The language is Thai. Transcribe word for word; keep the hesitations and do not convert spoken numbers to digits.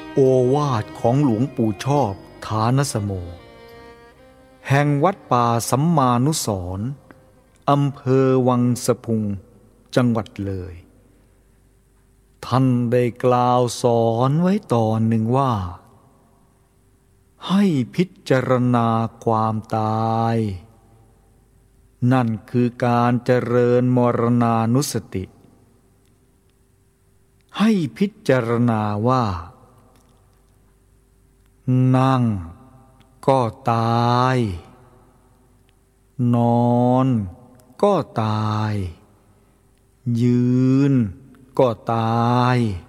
โอวาทของหลวงปู่ชอบฐานสโมแห่งวัดป่าสัมมานุสรณ์อำเภอวังสะพุงจังหวัดเลยท่านได้กล่าวสอนไว้ตอนหนึ่งว่าให้พิจารณาความตายนั่นคือการเจริญมรณานุสติให้พิจารณาว่านั่งก็ตายนอนก็ตายยืนก็ตาย